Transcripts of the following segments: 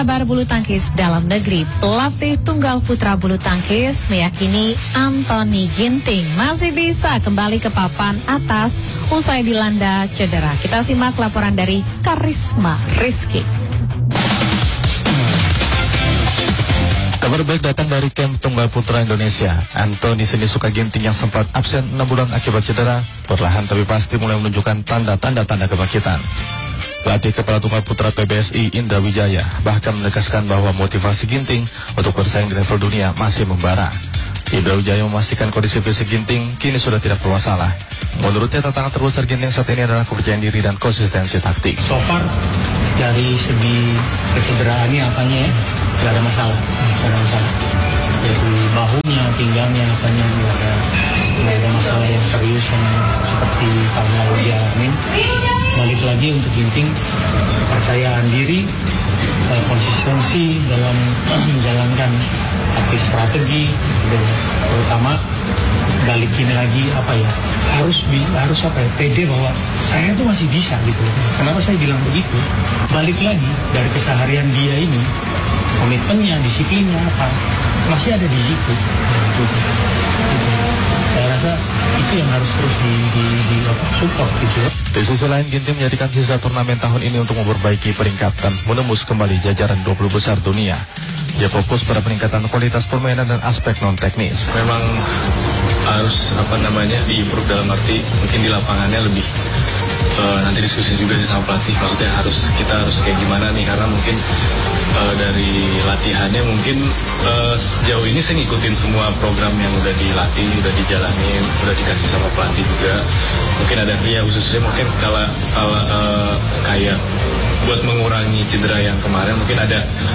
Kabar bulu tangkis dalam negeri, pelatih tunggal putra bulu tangkis meyakini Anthony Ginting masih bisa kembali ke papan atas usai dilanda cedera. Kita simak laporan dari Karisma Rizky. Kabar baik datang dari kamp tunggal putra Indonesia. Anthony Sinisuka Ginting yang sempat absen 6 bulan akibat cedera, perlahan tapi pasti mulai menunjukkan tanda-tanda kebangkitan. Pelatih kepala tunggal putra PBSI Indra Wijaya bahkan menegaskan bahwa motivasi Ginting untuk bersaing di level dunia masih membara. Indra Wijaya memastikan kondisi fisik Ginting kini sudah tidak bermasalah. Menurutnya tantangan terbesar Ginting saat ini adalah kepercayaan diri dan konsistensi taktik. So far dari segi kecederaannya apanya ya, nggak ada masalah. Jadi bahunya, pinggangnya apanya nggak ada masalah yang serius yang seperti tahun lalu dia alami. Balik lagi untuk Ginting, kepercayaan diri, konsistensi dalam menjalankan taktik strategi, terutama balikin lagi harus pede bahwa saya itu masih bisa gitu. Kenapa saya bilang begitu? Balik lagi dari keseharian dia ini, komitmennya, disiplinnya masih ada di situ. Saya rasa itu yang harus terus di support gitu ya. Di sisi lain, Ginting menjadikan sisa turnamen tahun ini untuk memperbaiki peringkat dan menembus kembali jajaran 20 besar dunia. Dia fokus pada peningkatan kualitas permainan dan aspek non-teknis. Memang harus diimprove dalam arti mungkin di lapangannya lebih nanti diskusi juga sih sama pelatih. Maksudnya kita harus kayak gimana nih, karena mungkin dari latihannya mungkin sejauh ini saya ngikutin semua program yang udah dilatih, udah dijalanin, udah dikasih sama pelatih juga. Mungkin ada khususnya mungkin kalau kayak buat mengurangi cedera yang kemarin mungkin ada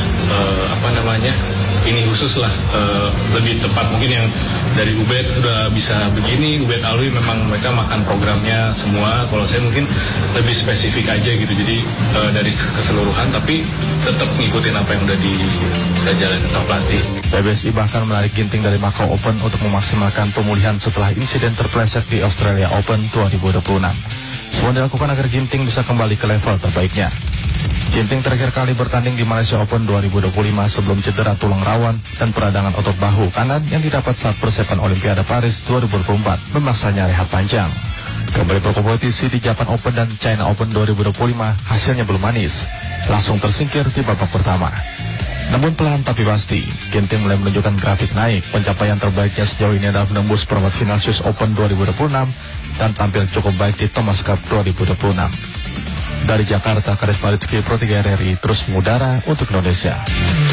ini khusus lah, lebih tepat mungkin yang dari Ubed udah bisa begini, Ubed Alwi memang mereka makan programnya semua. Kalau saya mungkin lebih spesifik aja gitu, jadi dari keseluruhan tapi tetap ngikutin apa yang udah dijalanin sama pelatih. PBSI bahkan menarik Ginting dari Macau Open untuk memaksimalkan pemulihan setelah insiden terpeleset di Australia Open 2026. Semua dilakukan agar Ginting bisa kembali ke level terbaiknya. Ginting terakhir kali bertanding di Malaysia Open 2025 sebelum cedera tulang rawan dan peradangan otot bahu kanan yang didapat saat persiapan Olimpiade Paris 2024 memaksanya rehat panjang. Kembali berkompetisi di Japan Open dan China Open 2025 hasilnya belum manis, langsung tersingkir di babak pertama. Namun perlahan tapi pasti, Ginting mulai menunjukkan grafik naik. Pencapaian terbaiknya sejauh ini adalah menembus perempat final Swiss Open 2026 dan tampil cukup baik di Thomas Cup 2026. Dari Jakarta, Karisma Rizky, Pro 3 RRI terus mengudara untuk Indonesia.